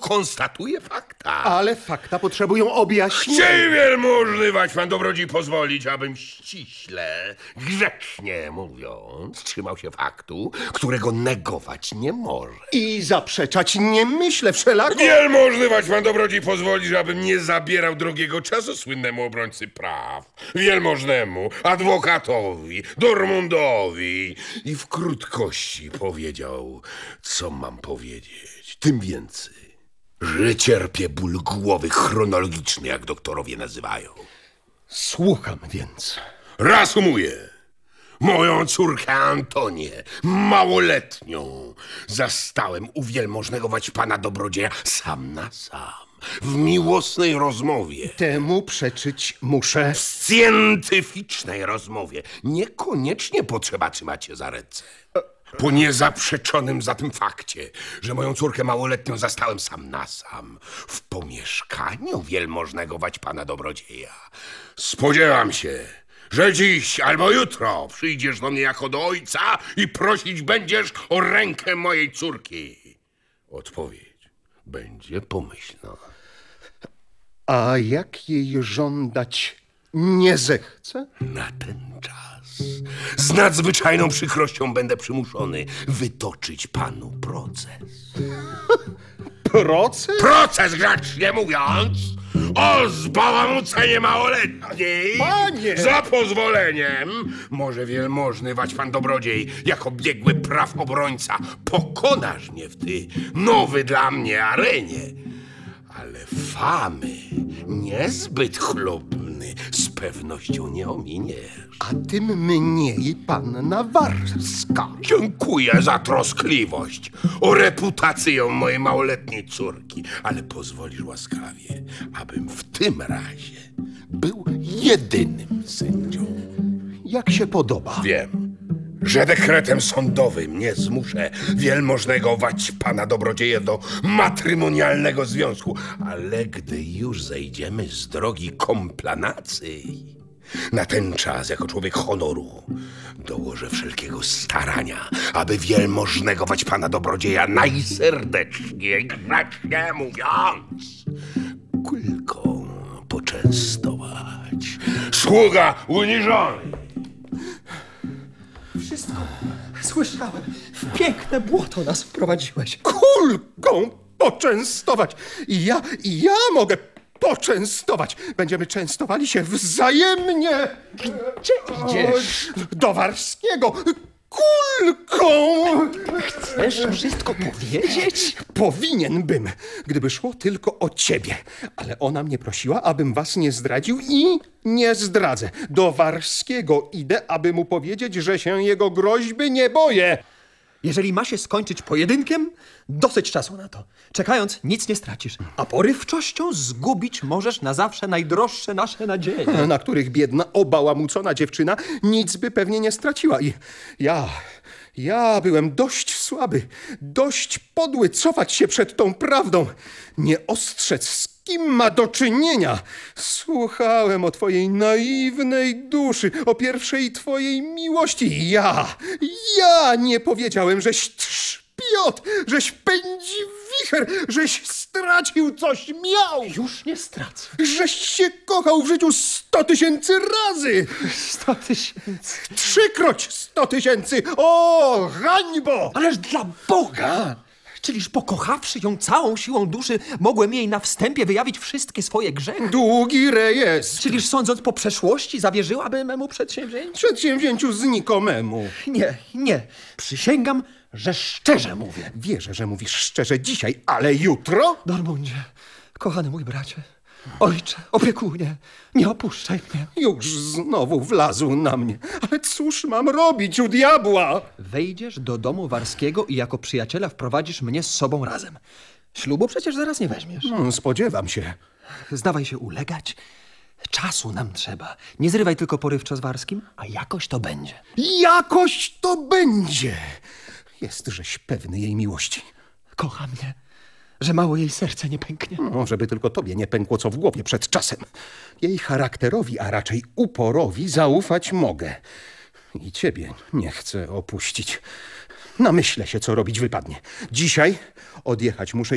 konstatuję fakta. Ale fakta potrzebują objaśnienia. Chciej wielmożny Waćpan Dobrodziej pozwolić, abym ściśle, grzecznie mówiąc, trzymał się faktu, którego negować nie może. I zaprzeczać nie myślę wszelako. Wielmożny Waćpan Dobrodziej pozwolić, abym nie zabierał drogiego czasu słynnemu obrońcy praw, wielmożnemu adwokatowi, Dormundowi i w krótkości powiedział, co mam powiedzieć. Tym więcej, że cierpię ból głowy chronologiczny, jak doktorowie nazywają. Słucham więc. Reasumuję. Moją córkę Antonię, małoletnią, zastałem u wielmożnego Waćpana Dobrodzieja sam na sam, w miłosnej rozmowie. Temu przeczyć muszę. W scientyficznej rozmowie. Niekoniecznie potrzeba trzymać się za ręce. Po niezaprzeczonym zatem fakcie, że moją córkę małoletnią zastałem sam na sam w pomieszkaniu wielmożnego Waćpana Dobrodzieja, spodziewam się, że dziś albo jutro przyjdziesz do mnie jako do ojca i prosić będziesz o rękę mojej córki. Odpowiedź będzie pomyślna. A jak jej żądać nie zechce? Na ten czas z nadzwyczajną przykrością będę przymuszony wytoczyć panu proces. Proces? Proces, grzecznie mówiąc, o zbałamucenie małoletniej. Panie! Za pozwoleniem może wielmożny Waćpan Dobrodziej jako biegły praw obrońca pokonasz mnie w tej nowy dla mnie arenie. Ale famy niezbyt chlubny z pewnością nie ominiesz. A tym mniej panna Warska. Dziękuję za troskliwość o reputację mojej małoletniej córki, ale pozwolisz łaskawie, abym w tym razie był jedynym sędzią. Jak się podoba. Wiem, że dekretem sądowym nie zmuszę wielmożnego Waćpana Dobrodzieja do matrymonialnego związku, ale gdy już zejdziemy z drogi komplanacji, na ten czas, jako człowiek honoru, dołożę wszelkiego starania, aby wielmożnego Waćpana Dobrodzieja najserdeczniej, grzecznie mówiąc, kulką poczęstować. Sługa uniżony! Wszystko słyszałem. W piękne błoto nas wprowadziłeś. Kulką poczęstować. I ja mogę poczęstować. Będziemy częstowali się wzajemnie. Gdzie idziesz? Do Warskiego. Kulką! Chcesz wszystko powiedzieć? Powinien, gdyby szło tylko o ciebie. Ale ona mnie prosiła, abym was nie zdradził i nie zdradzę. Do Warskiego idę, aby mu powiedzieć, że się jego groźby nie boję. Jeżeli ma się skończyć pojedynkiem, dosyć czasu na to. Czekając, nic nie stracisz. A porywczością zgubić możesz na zawsze najdroższe nasze nadzieje. Na których biedna, obałamucona dziewczyna nic by pewnie nie straciła. I ja byłem dość słaby, dość podły cofać się przed tą prawdą. Nie ostrzec, z kim ma do czynienia. Słuchałem o twojej naiwnej duszy, o pierwszej twojej miłości. Ja nie powiedziałem, żeś trzpiot, żeś pędzi wicher, żeś stracił coś miał. Już nie stracę. Żeś się kochał w życiu 100 000 razy. 100 000. Trzykroć 100 000. O, hańbo! Ależ dla Boga! Czyliż pokochawszy ją całą siłą duszy, mogłem jej na wstępie wyjawić wszystkie swoje grzechy? Długi rejestr. Czyliż sądząc po przeszłości, zawierzyłaby memu przedsięwzięciu? Przedsięwzięciu znikomemu. Nie. Przysięgam, że szczerze mówię. Wierzę, że mówisz szczerze dzisiaj, ale jutro? Dormundzie, kochany mój bracie, ojcze, opiekunie, nie opuszczaj mnie. Już znowu wlazł na mnie. Ale cóż mam robić u diabła? Wejdziesz do domu Warskiego i jako przyjaciela wprowadzisz mnie z sobą razem. Ślubu przecież zaraz nie weźmiesz. Spodziewam się. Zdawaj się ulegać. Czasu nam trzeba. Nie zrywaj tylko porywczo z Warskim, a jakoś to będzie. Jakoś to będzie. Jesteś pewny jej miłości. Kocha mnie, że mało jej serce nie pęknie. Żeby tylko tobie nie pękło co w głowie przed czasem. Jej charakterowi, a raczej uporowi zaufać mogę. I ciebie nie chcę opuścić. Namyślę się, co robić wypadnie. Dzisiaj odjechać muszę